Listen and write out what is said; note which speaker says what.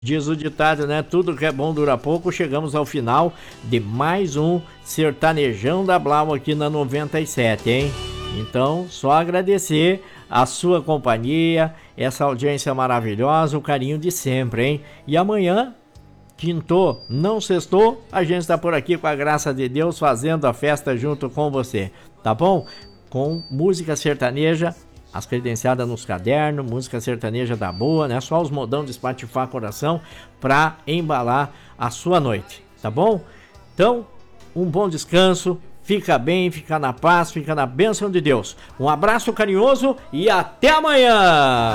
Speaker 1: Diz o ditado, né? Tudo que é bom dura pouco. Chegamos ao final de mais um Sertanejão da Blau aqui na 97, hein? Então, só agradecer a sua companhia, essa audiência maravilhosa, o carinho de sempre, hein? E amanhã, quintou, não sextou, a gente está por aqui com a graça de Deus fazendo a festa junto com você, tá bom? Com música sertaneja, as credenciadas nos cadernos, música sertaneja da boa, né? Só os modão de espatifar coração pra embalar a sua noite, tá bom? Então, um bom descanso, fica bem, fica na paz, fica na bênção de Deus. Um abraço carinhoso e até amanhã!